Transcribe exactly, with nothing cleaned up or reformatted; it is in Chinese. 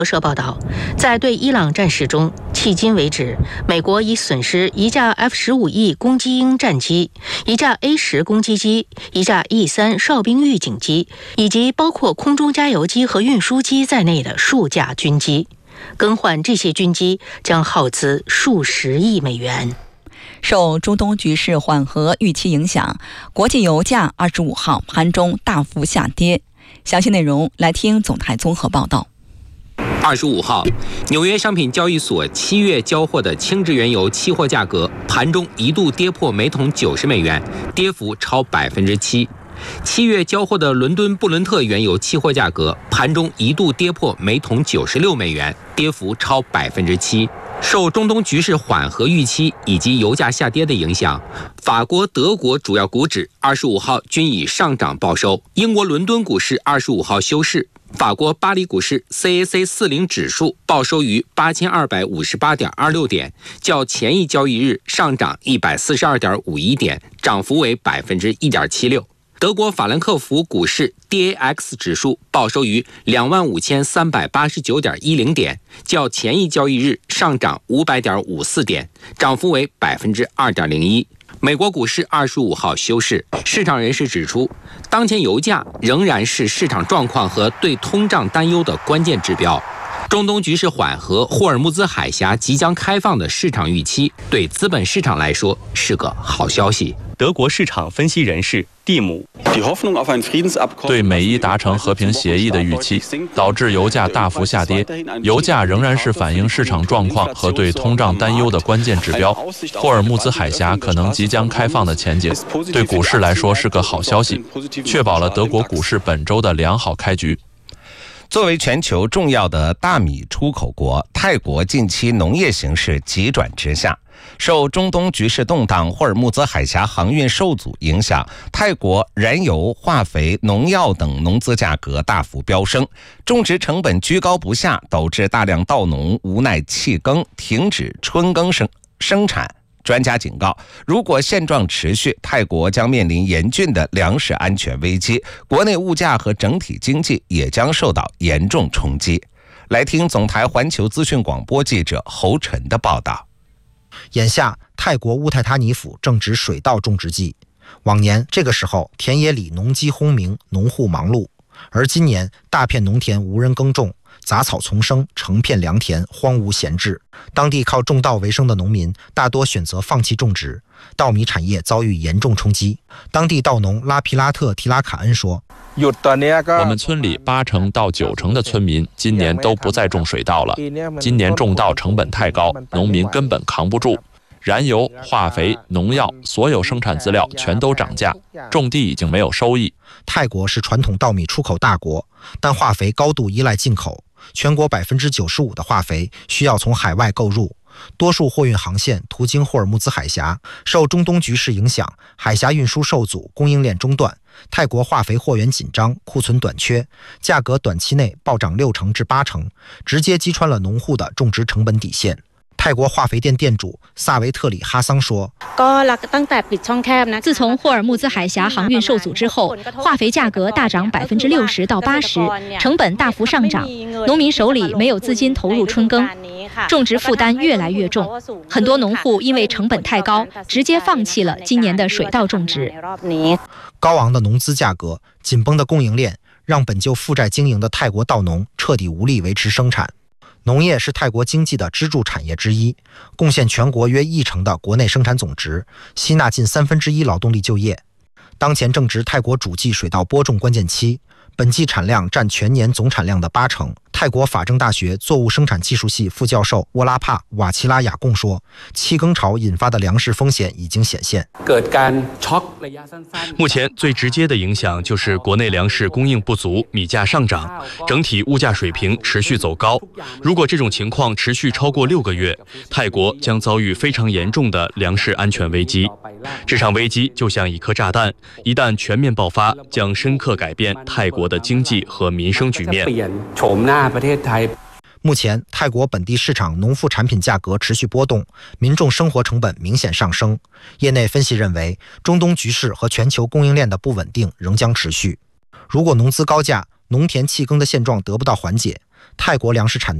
社报道，在对伊朗战事中，迄今为止，美国已损失一架 F 十五 E 攻击鹰战机、一架 A 十 攻击机、一架 E 三 哨兵预警机，以及包括空中加油机和运输机在内的数架军机。更换这些军机将耗资数十亿美元。 受中东局势缓和预期影响，国际油价二十五号盘中大幅下跌。详细内容来听总台综合报道。 二十五号，纽约商品交易所七月交货的轻质原油期货价格盘中一度跌破每桶九十美元，跌幅超百分之七。七月交货的伦敦布伦特原油期货价格盘中一度跌破每桶九十六美元，跌幅超百分之七。受中东局势缓和预期以及油价下跌的影响，法国、德国主要股指二十五号均以上涨报收。英国伦敦股市二十五号休市。法国巴黎股市 C A C 四十 指数报收于八千二百五十八点二六点，较前一交易日上涨一百四十二点五一点，涨幅为百分之一点七六。德国法兰克福股市 D A X 指数报收于两万五千三百八十九点一零点，较前一交易日上涨五百点五四点，涨幅为百分之二点零一。美国股市二十五号休市，市场人士指出，当前油价仍然是市场状况和对通胀担忧的关键指标。中东局势缓和，霍尔木兹海峡即将开放的市场预期，对资本市场来说是个好消息。 德国市场分析人士蒂姆， 对美伊达成和平协议的预期，导致油价大幅下跌。油价仍然是反映市场状况和对通胀担忧的关键指标。霍尔木兹海峡可能即将开放的前景，对股市来说是个好消息，确保了德国股市本周的良好开局。 作为全球重要的大米出口国，泰国近期农业形势急转直下。受中东局势动荡、霍尔木兹海峡航运受阻影响，泰国燃油、化肥、农药等农资价格大幅飙升，种植成本居高不下，导致大量稻农无奈弃耕，停止春耕生生产。专家警告，如果现状持续，泰国将面临严峻的粮食安全危机，国内物价和整体经济也将受到严重冲击。来听总台环球资讯广播记者侯晨的报道。 眼下，泰国乌泰他尼府正值水稻种植季，往年这个时候田野里农机轰鸣，农户忙碌，而今年大片农田无人耕种，杂草丛生，成片良田荒芜闲置。当地靠种稻为生的农民大多选择放弃种植，稻米产业遭遇严重冲击。当地稻农拉皮拉特提拉卡恩说， 我们村里八成到九成的村民今年都不再种水稻了。今年种稻成本太高，农民根本扛不住。燃油、化肥、农药，所有生产资料全都涨价，种地已经没有收益。 泰国是传统稻米出口大国，但化肥高度依赖进口，全国百分之九十五的化肥需要从海外购入。多数货运航线途经霍尔木兹海峡，受中东局势影响，海峡运输受阻，供应链中断，泰国化肥货源紧张，库存短缺，价格短期内暴涨六成至八成，直接击穿了农户的种植成本底线。泰国化肥店店主萨维特里哈桑说， 自从霍尔木兹海峡航运受阻之后，化肥价格大涨百分之六十到八十，成本大幅上涨，农民手里没有资金投入春耕，种植负担越来越重，很多农户因为成本太高，直接放弃了今年的水稻种植。 高昂的农资价格、紧绷的供应链，让本就负债经营的泰国稻农彻底无力维持生产。农业是泰国经济的支柱产业之一，贡献全国约一成的国内生产总值，吸纳近三分之一劳动力就业。当前正值泰国主季水稻播种关键期，本季产量占全年总产量的八成。泰国法政大学作物生产技术系副教授沃拉帕瓦齐拉雅贡说，弃耕潮引发的粮食风险已经显现。 目前最直接的影响就是国内粮食供应不足，米价上涨，整体物价水平持续走高。如果这种情况持续超过六个月，泰国将遭遇非常严重的粮食安全危机。这场危机就像一颗炸弹，一旦全面爆发，将深刻改变泰国的经济和民生局面。 目前，泰国本地市场农副产品价格持续波动，民众生活成本明显上升。业内分析认为，中东局势和全球供应链的不稳定仍将持续。如果农资高价、农田弃耕的现状得不到缓解， 泰国粮食产